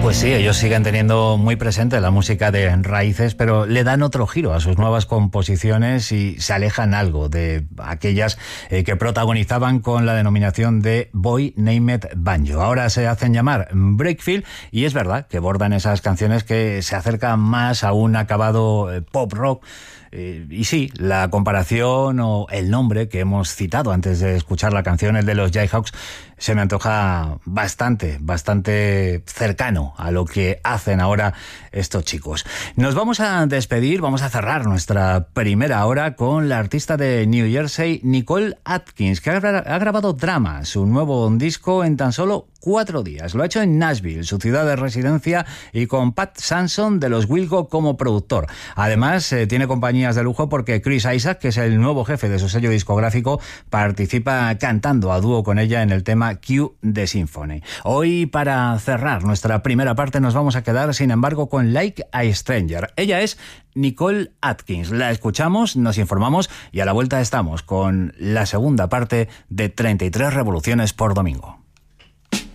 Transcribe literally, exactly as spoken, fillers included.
Pues sí, ellos siguen teniendo muy presente la música de Raíces, pero le dan otro giro a sus nuevas composiciones y se alejan algo de aquellas eh, que protagonizaban con la denominación de Boy Named Banjo. Ahora se hacen llamar Breakfield y es verdad que bordan esas canciones que se acercan más a un acabado eh, pop rock. Eh, y sí, la comparación o el nombre que hemos citado antes de escuchar la canción, el de los Jayhawks, se me antoja bastante, bastante cercano a lo que hacen ahora estos chicos. Nos vamos a despedir, vamos a cerrar nuestra primera hora con la artista de New Jersey, Nicole Atkins, que ha, ha grabado Drama, su nuevo disco, en tan solo cuatro días. Lo ha hecho en Nashville, su ciudad de residencia, y con Pat Sanson de los Wilco como productor. Además, eh, tiene compañías de lujo porque Chris Isaac, que es el nuevo jefe de su sello discográfico, participa cantando a dúo con ella en el tema Q de Symphony. Hoy, para cerrar nuestra primera parte, nos vamos a quedar, sin embargo, con Like a Stranger. Ella es Nicole Atkins. La escuchamos, nos informamos y a la vuelta estamos con la segunda parte de treinta y tres revoluciones por domingo.